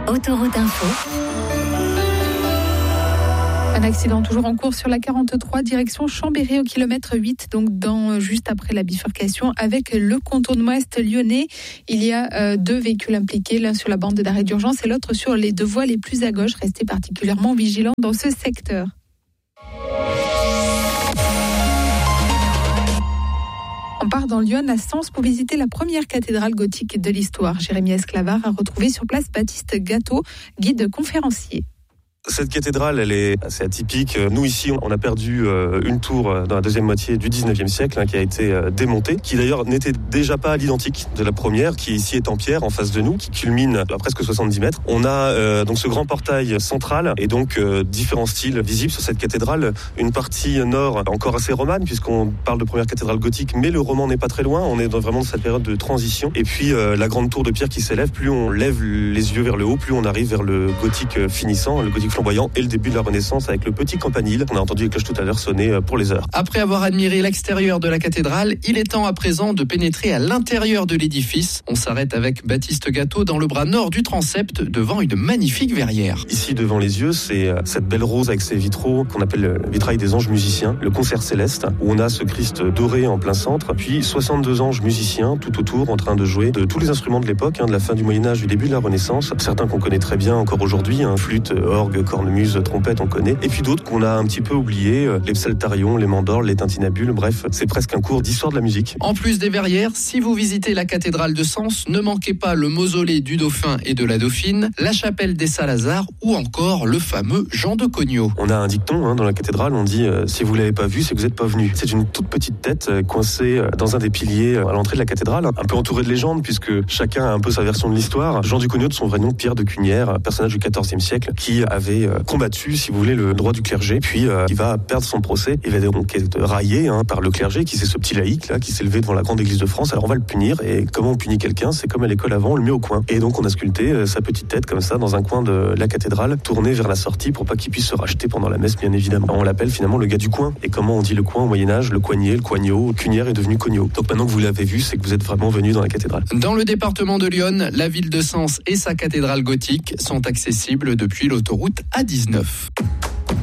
Autoroute Info. Un accident toujours en cours sur la 43, direction Chambéry au kilomètre 8, donc juste après la bifurcation avec le contournement est lyonnais. Il y a deux véhicules impliqués, l'un sur la bande d'arrêt d'urgence et l'autre sur les deux voies les plus à gauche. Restez particulièrement vigilants dans ce secteur. On part dans Lyon à Sens pour visiter la première cathédrale gothique de l'histoire. Jérémy Esclavard a retrouvé sur place Baptiste Gâteau, guide conférencier. Cette cathédrale, elle est assez atypique. Nous, ici, on a perdu une tour dans la deuxième moitié du 19e siècle, qui a été démontée, qui d'ailleurs n'était déjà pas à l'identique de la première, qui ici est en pierre, en face de nous, qui culmine à presque 70 mètres. On a donc ce grand portail central et donc différents styles visibles sur cette cathédrale. Une partie nord encore assez romane, puisqu'on parle de première cathédrale gothique, mais le roman n'est pas très loin. On est vraiment dans cette période de transition. Et puis, la grande tour de pierre qui s'élève, plus on lève les yeux vers le haut, plus on arrive vers le gothique finissant, le gothique flamboyant et le début de la Renaissance avec le petit campanile. On a entendu les cloches tout à l'heure sonner pour les heures. Après avoir admiré l'extérieur de la cathédrale, il est temps à présent de pénétrer à l'intérieur de l'édifice. On s'arrête avec Baptiste Gâteau dans le bras nord du transept devant une magnifique verrière. Ici devant les yeux, c'est cette belle rose avec ses vitraux qu'on appelle le vitrail des anges musiciens, le concert céleste où on a ce Christ doré en plein centre, puis 62 anges musiciens tout autour en train de jouer de tous les instruments de l'époque, de la fin du Moyen-Âge, du début de la Renaissance. Certains qu'on connaît très bien encore aujourd'hui, flûte, orgue, cornemuse, trompette, on connaît. Et puis d'autres qu'on a un petit peu oubliés, les psaltarions, les mandorles, les tintinabules, bref, c'est presque un cours d'histoire de la musique. En plus des verrières, si vous visitez la cathédrale de Sens, ne manquez pas le mausolée du Dauphin et de la Dauphine, la chapelle des Salazars ou encore le fameux Jean de Cognaud. On a un dicton dans la cathédrale, on dit si vous l'avez pas vu, c'est que vous n'êtes pas venu. C'est une toute petite tête coincée dans un des piliers à l'entrée de la cathédrale, un peu entourée de légendes puisque chacun a un peu sa version de l'histoire. Jean du Cognaud, de son vrai nom, Pierre de Cunière, personnage du XIVe siècle qui avait combattu, si vous voulez, le droit du clergé, puis il va perdre son procès, il va donc être raillé par le clergé, qui c'est ce petit laïc là, qui s'est levé devant la grande église de France. Alors on va le punir, et comment on punit quelqu'un? C'est comme à l'école avant, on le met au coin. Et donc on a sculpté sa petite tête comme ça dans un coin de la cathédrale, tournée vers la sortie pour pas qu'il puisse se racheter pendant la messe, bien évidemment. On l'appelle finalement le gars du coin. Et comment on dit le coin au Moyen-Âge? Le coignet, le coignot, Cunière est devenu cognot. Donc maintenant que vous l'avez vu, c'est que vous êtes vraiment venu dans la cathédrale. Dans le département de Lyon, la ville de Sens et sa cathédrale gothique sont accessibles depuis l'autoroute A19.